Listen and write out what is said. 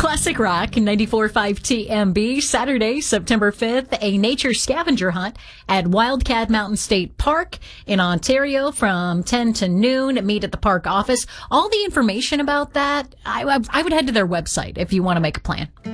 Classic Rock 94.5 TMB, Saturday, September 5th, a nature scavenger hunt at Wildcat Mountain State Park in Ontario from 10 to noon. Meet at the park office. All the information about that, I would head to their website if you want to make a plan.